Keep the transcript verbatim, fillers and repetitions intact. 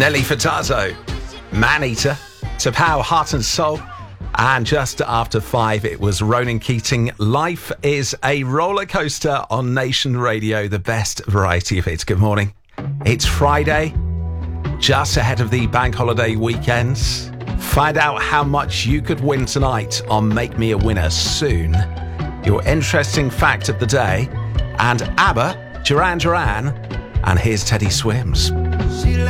Nelly Furtado, Man-Eater, to Power, Heart and Soul. And just after five, it was Ronan Keating. Life is a roller coaster on Nation Radio, the best variety of hits. Good morning. It's Friday, just ahead of the bank holiday weekends. Find out how much you could win tonight on Make Me a Winner soon. Your interesting fact of the day. And ABBA, Duran Duran, and here's Teddy Swims.